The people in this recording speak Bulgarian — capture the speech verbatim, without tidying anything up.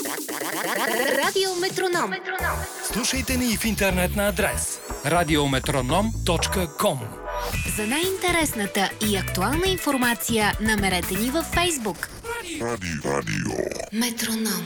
Радио Метроном. Слушайте ни в интернет на адрес радиометроном точка ком. За най-интересната и актуална информация намерете ни във Фейсбук. Радио. Радио. Метроном.